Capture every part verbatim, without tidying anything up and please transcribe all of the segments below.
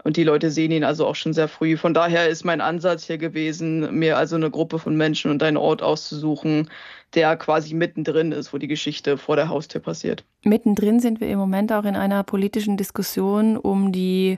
Und die Leute sehen ihn also auch schon sehr früh. Von daher ist mein Ansatz hier gewesen, mir also eine Gruppe von Menschen und einen Ort auszusuchen, der quasi mittendrin ist, wo die Geschichte vor der Haustür passiert. Mittendrin sind wir im Moment auch in einer politischen Diskussion um die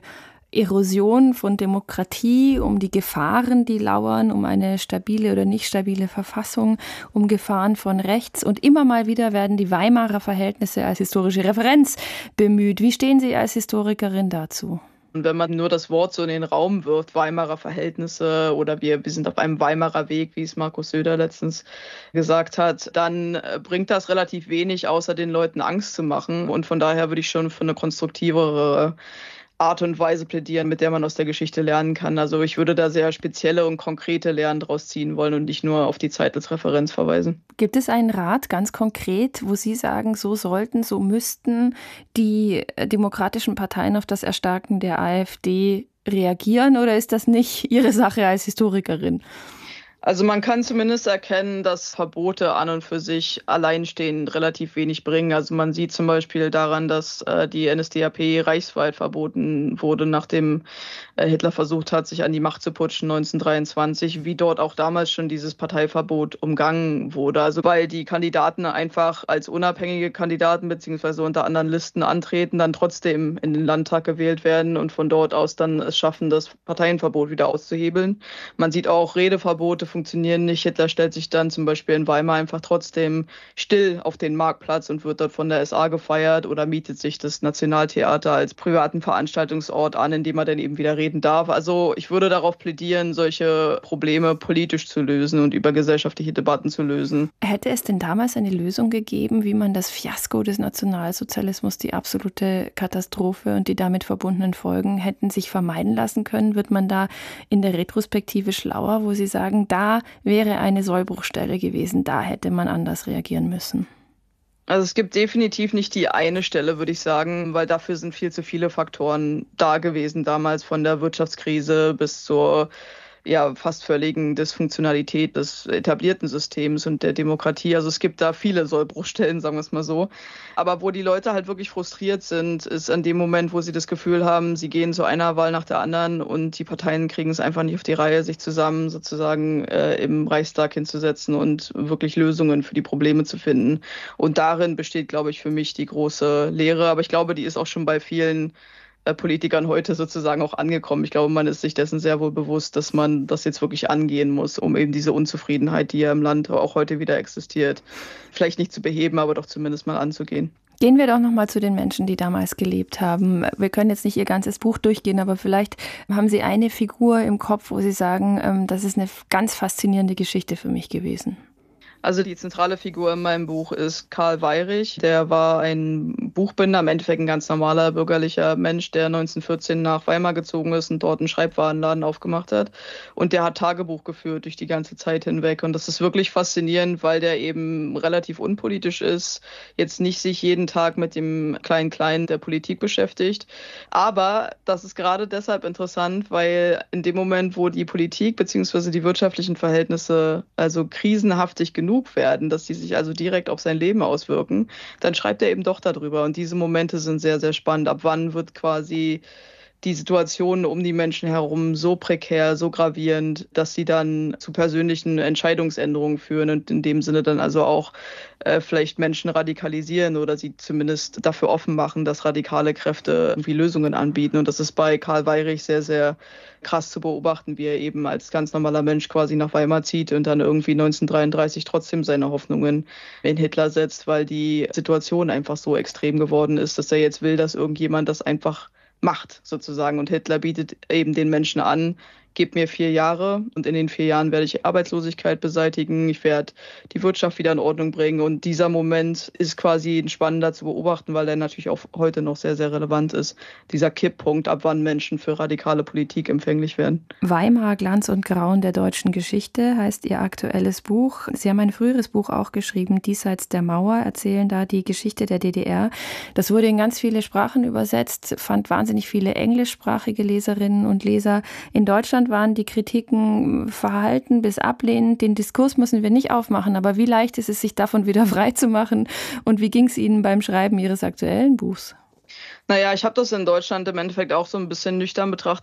Erosion von Demokratie, um die Gefahren, die lauern, um eine stabile oder nicht stabile Verfassung, um Gefahren von rechts. Und immer mal wieder werden die Weimarer Verhältnisse als historische Referenz bemüht. Wie stehen Sie als Historikerin dazu? Und wenn man nur das Wort so in den Raum wirft, Weimarer Verhältnisse oder wir, wir sind auf einem Weimarer Weg, wie es Markus Söder letztens gesagt hat, dann bringt das relativ wenig, außer den Leuten Angst zu machen. Und von daher würde ich schon für eine konstruktivere Art und Weise plädieren, mit der man aus der Geschichte lernen kann. Also ich würde da sehr spezielle und konkrete Lehren draus ziehen wollen und nicht nur auf die Zeit als Referenz verweisen. Gibt es einen Rat ganz konkret, wo Sie sagen, so sollten, so müssten die demokratischen Parteien auf das Erstarken der AfD reagieren, oder ist das nicht Ihre Sache als Historikerin? Also man kann zumindest erkennen, dass Verbote an und für sich alleinstehend relativ wenig bringen. Also man sieht zum Beispiel daran, dass äh, die N S D A P reichsweit verboten wurde, nachdem äh, Hitler versucht hat, sich an die Macht zu putschen neunzehnhundertdreiundzwanzig, wie dort auch damals schon dieses Parteiverbot umgangen wurde. Also weil die Kandidaten einfach als unabhängige Kandidaten beziehungsweise unter anderen Listen antreten, dann trotzdem in den Landtag gewählt werden und von dort aus dann es schaffen, das Parteienverbot wieder auszuhebeln. Man sieht auch Redeverbote funktionieren nicht. Hitler stellt sich dann zum Beispiel in Weimar einfach trotzdem still auf den Marktplatz und wird dort von der S A gefeiert oder mietet sich das Nationaltheater als privaten Veranstaltungsort an, in dem er dann eben wieder reden darf. Also ich würde darauf plädieren, solche Probleme politisch zu lösen und über gesellschaftliche Debatten zu lösen. Hätte es denn damals eine Lösung gegeben, wie man das Fiasko des Nationalsozialismus, die absolute Katastrophe und die damit verbundenen Folgen hätten sich vermeiden lassen können? Wird man da in der Retrospektive schlauer, wo Sie sagen, da Da wäre eine Sollbruchstelle gewesen, da hätte man anders reagieren müssen? Also es gibt definitiv nicht die eine Stelle, würde ich sagen, weil dafür sind viel zu viele Faktoren da gewesen, damals von der Wirtschaftskrise bis zur ja fast völligen Dysfunktionalität des etablierten Systems und der Demokratie. Also es gibt da viele Sollbruchstellen, sagen wir es mal so. Aber wo die Leute halt wirklich frustriert sind, ist an dem Moment, wo sie das Gefühl haben, sie gehen zu einer Wahl nach der anderen und die Parteien kriegen es einfach nicht auf die Reihe, sich zusammen sozusagen äh, im Reichstag hinzusetzen und wirklich Lösungen für die Probleme zu finden. Und darin besteht, glaube ich, für mich die große Lehre. Aber ich glaube, die ist auch schon bei vielen Politikern heute sozusagen auch angekommen. Ich glaube, man ist sich dessen sehr wohl bewusst, dass man das jetzt wirklich angehen muss, um eben diese Unzufriedenheit, die ja im Land auch heute wieder existiert, vielleicht nicht zu beheben, aber doch zumindest mal anzugehen. Gehen wir doch noch mal zu den Menschen, die damals gelebt haben. Wir können jetzt nicht Ihr ganzes Buch durchgehen, aber vielleicht haben Sie eine Figur im Kopf, wo Sie sagen, das ist eine ganz faszinierende Geschichte für mich gewesen. Also die zentrale Figur in meinem Buch ist Karl Weyrich. Der war ein Buchbinder, im Endeffekt ein ganz normaler bürgerlicher Mensch, der neunzehnhundertvierzehn nach Weimar gezogen ist und dort einen Schreibwarenladen aufgemacht hat. Und der hat Tagebuch geführt durch die ganze Zeit hinweg. Und das ist wirklich faszinierend, weil der eben relativ unpolitisch ist, jetzt nicht sich jeden Tag mit dem Klein-Klein der Politik beschäftigt. Aber das ist gerade deshalb interessant, weil in dem Moment, wo die Politik bzw. die wirtschaftlichen Verhältnisse also krisenhaftig genug werden, dass die sich also direkt auf sein Leben auswirken, dann schreibt er eben doch darüber. Und diese Momente sind sehr, sehr spannend. Ab wann wird quasi die Situation um die Menschen herum so prekär, so gravierend, dass sie dann zu persönlichen Entscheidungsänderungen führen und in dem Sinne dann also auch äh, vielleicht Menschen radikalisieren oder sie zumindest dafür offen machen, dass radikale Kräfte irgendwie Lösungen anbieten. Und das ist bei Karl Weyrich sehr, sehr krass zu beobachten, wie er eben als ganz normaler Mensch quasi nach Weimar zieht und dann irgendwie neunzehnhundertdreiunddreißig trotzdem seine Hoffnungen in Hitler setzt, weil die Situation einfach so extrem geworden ist, dass er jetzt will, dass irgendjemand das einfach macht sozusagen. Und Hitler bietet eben den Menschen an, gebt mir vier Jahre und in den vier Jahren werde ich Arbeitslosigkeit beseitigen, ich werde die Wirtschaft wieder in Ordnung bringen. Und dieser Moment ist quasi ein spannender zu beobachten, weil der natürlich auch heute noch sehr, sehr relevant ist. Dieser Kipppunkt, ab wann Menschen für radikale Politik empfänglich werden. Weimar, Glanz und Grauen der deutschen Geschichte heißt Ihr aktuelles Buch. Sie haben ein früheres Buch auch geschrieben, Diesseits der Mauer, erzählen da die Geschichte der D D R. Das wurde in ganz viele Sprachen übersetzt, fand wahnsinnig viele englischsprachige Leserinnen und Leser. In Deutschland waren die Kritiken verhalten bis ablehnend. Den Diskurs müssen wir nicht aufmachen, aber wie leicht ist es, sich davon wieder frei zu machen? Und wie ging es Ihnen beim Schreiben Ihres aktuellen Buchs? Naja, ich habe das in Deutschland im Endeffekt auch so ein bisschen nüchtern betrachtet.